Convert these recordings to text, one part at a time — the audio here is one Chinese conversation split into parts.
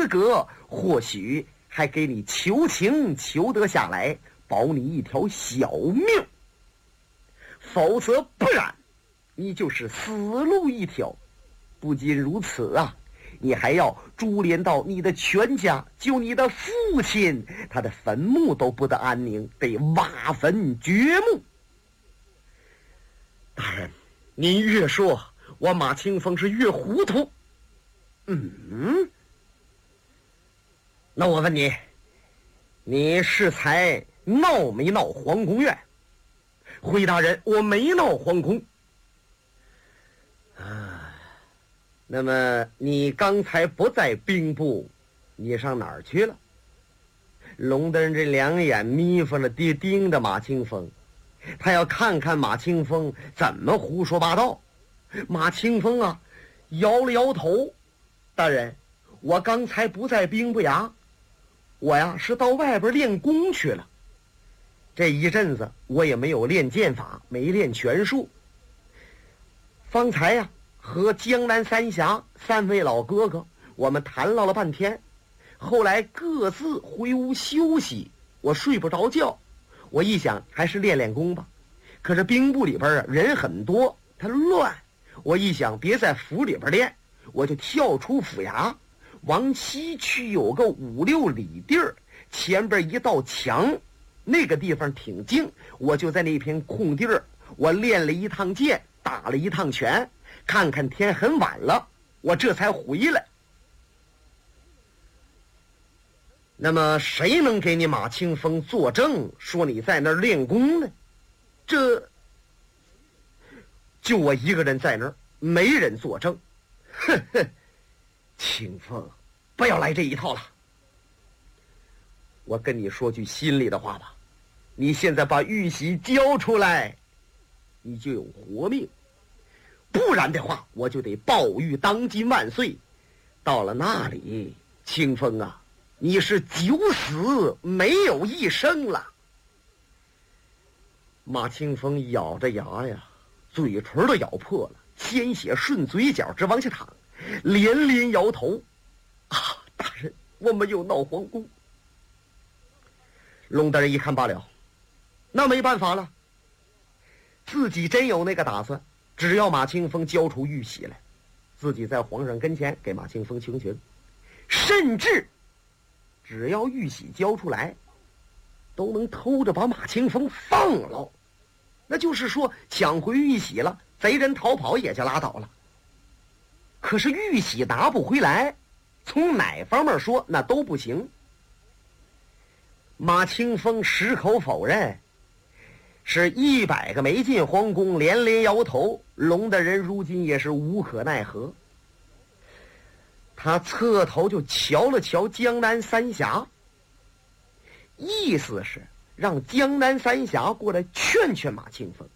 格，或许还给你求情求得下来，保你一条小命。否则不然，你就是死路一条。不仅如此啊，你还要株连到你的全家，就你的父亲，他的坟墓都不得安宁，得挖坟掘墓。大人，您越说，我马清风是越糊涂。那我问你，你适才闹没闹皇宫院？回大人，我没闹皇宫。那么你刚才不在兵部，你上哪儿去了？龙德人这两眼眯缝了，盯着马清风，他要看看马清风怎么胡说八道。马清风啊，摇了摇头，大人，我刚才不在兵部衙，我呀是到外边练功去了。这一阵子我也没有练剑法，没练拳术。方才呀和江南三峡三位老哥哥我们谈唠了半天，后来各自回屋休息，我睡不着觉。我一想还是练练功吧，可是兵部里边啊人很多，他乱。我一想别在府里边练，我就跳出府衙，往西去有个5、6里地儿，前边一道墙，那个地方挺静，我就在那片空地儿，我练了一趟剑，打了一趟拳，看看天很晚了，我这才回来。那么谁能给你马清风作证说你在那儿练功呢？这就我一个人在那儿，没人作证。哼哼，清风，不要来这一套了。我跟你说句心里的话吧，你现在把玉玺交出来，你就有活命，不然的话我就得抱玉当今万岁。到了那里，清风啊，你是九死没有一生了。马清风咬着牙呀，嘴唇都咬破了，鲜血顺嘴角直往下淌，连连摇头。大人，我没有闹皇宫。龙大人一看罢了，那没办法了，自己真有那个打算，只要马清风交出玉玺来，自己在皇上跟前给马清风求情，甚至只要玉玺交出来，都能偷着把马清风放了。那就是说抢回玉玺了，贼人逃跑也就拉倒了。可是玉玺拿不回来，从哪方面说那都不行。马清风矢口否认，是100个没进皇宫，连连摇头。龙的人如今也是无可奈何，他侧头就瞧了瞧江南三峡，意思是让江南三峡过来劝劝马清风。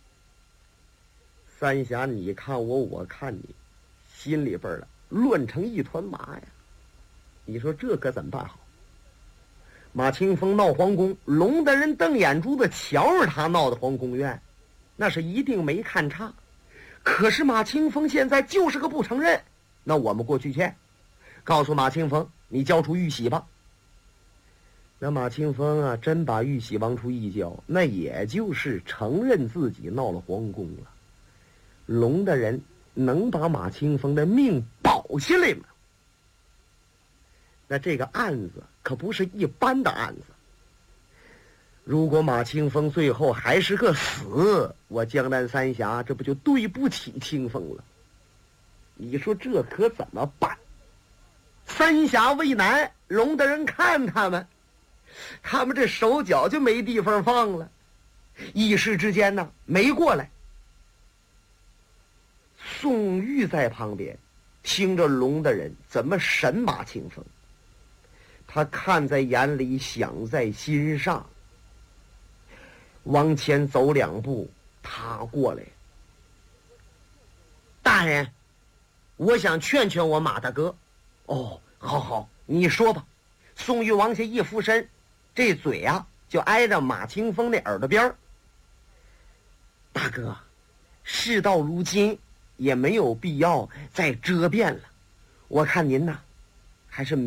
三峡你看我，我看你，心里边乱成一团麻呀。你说这可怎么办好？马清风闹皇宫，龙的人瞪眼珠子瞧着他闹的皇宫院，那是一定没看差。可是马清风现在就是个不承认，那我们过去劝，告诉马清风你交出玉玺吧。那马清风啊，真把玉玺往出一交，那也就是承认自己闹了皇宫了。龙的人能把马清风的命保下来吗？那这个案子可不是一般的案子。如果马清风最后还是个死，我江南三峡这不就对不起清风了？你说这可怎么办？三峡为难，龙的人看他们这手脚就没地方放了，一时之间呢没过来。宋玉在旁边听着龙的人怎么审马清风，他看在眼里，想在心上，往前走2步，他过来。大人，我想劝劝我马大哥。哦，好，你说吧。宋玉往下一俯身，这嘴啊就挨着马清风那耳朵边儿。大哥，事到如今也没有必要再遮辩了，我看您呐还是